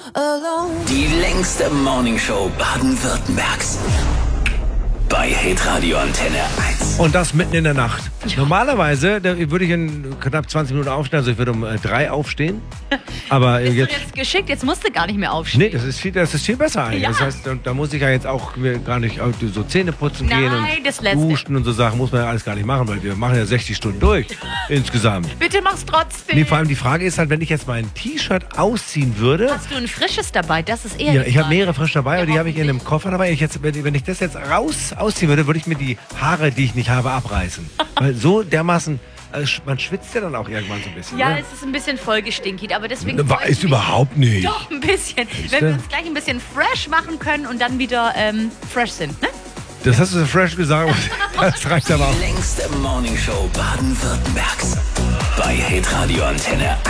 Die längste Morningshow Baden-Württembergs. Bei Hitradio Antenne 1. Und das mitten in der Nacht. Normalerweise würde ich in knapp 20 Minuten aufstehen, also ich würde um 3 aufstehen. Aber Bist jetzt, du jetzt geschickt? Jetzt musst du gar nicht mehr aufstehen. nee, das ist viel besser eigentlich. Ja. Das heißt, da muss ich ja jetzt auch gar nicht so Zähne putzen Nein, gehen das und Letzte. duschen und so Sachen. Muss man ja alles gar nicht machen, weil wir machen ja 60 Stunden durch insgesamt. Bitte mach's trotzdem. Nee, vor allem die Frage ist halt, wenn ich jetzt mein T-Shirt ausziehen würde. Hast du ein frisches dabei? Das ist eher Ja, die ich habe Frage. mehrere frisch dabei, Ja, aber die habe ich in einem hoffentlich. Koffer dabei. Wenn ich das jetzt ausziehen würde, würde ich mir die Haare, die ich nicht habe, abreißen. Weil so dermaßen, man schwitzt ja dann auch irgendwann so ein bisschen. Ja, ne? es ist ein bisschen vollgestinkigt, aber deswegen War freue ich es mich überhaupt nicht. doch ein bisschen. Wenn wir uns gleich ein bisschen fresh machen können und dann wieder fresh sind, ne? Das hast du so fresh gesagt. Das reicht aber auch. Die längste Morningshow Baden-Württembergs. Bei Hitradio Antenne 1.